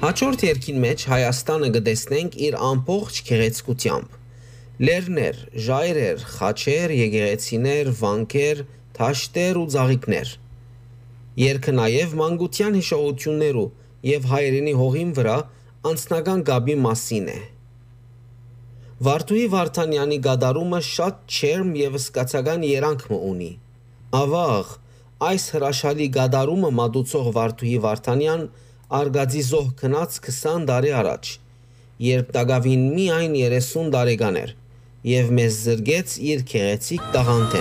Հաջորդ երգին մեջ Հայաստանը կտեսնենք իր ամբողջ գեղեցկությամբ. լերներ, ժայռեր, խաչեր, եկեղեցիներ, վանքեր, դաշտեր ու ծաղիկներ։ Երգը նաև մանկության հիշողություններու եւ հայրենի հողին վրա անձնական կապի մասին է։ Վարդուհի Վարդանյանի գադարումը շատ ջերմ եւ սկացական երանգ ունի։ Ավաղ, այս հրաշալի գադարումը մատուցող Վարդուհի Վարդանյան արգածի զոհ գնաց 20 տարի առաջ, երբ տակավին միայն 30 տարեկան էր, եւ մեզ զրկեց իր գեղեցիկ տաղանդեն։